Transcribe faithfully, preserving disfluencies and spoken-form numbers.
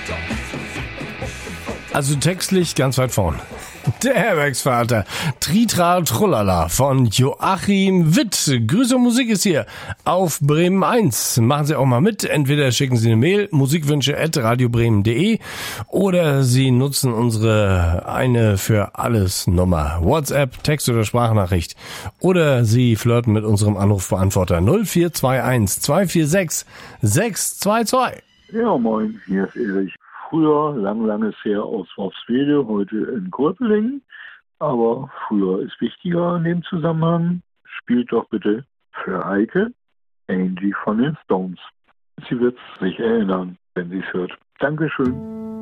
Also textlich ganz weit vorn. Der Herbergsvater, Tritra Trullala von Joachim Witt. Grüße und Musik ist hier auf Bremen eins. Machen Sie auch mal mit. Entweder schicken Sie eine Mail, musikwünsche at radiobremen punkt de, oder Sie nutzen unsere eine für alles Nummer. WhatsApp, Text- oder Sprachnachricht. Oder Sie flirten mit unserem Anrufbeantworter null vier zwei eins zwei vier sechs sechs zwei zwei. Ja, moin, hier ist Erich. Früher, lang, langes her aus Worpswede, heute in Kurpelingen. Aber früher ist wichtiger in dem Zusammenhang. Spielt doch bitte für Eike Angie von den Stones. Sie wird sich erinnern, wenn sie es hört. Dankeschön.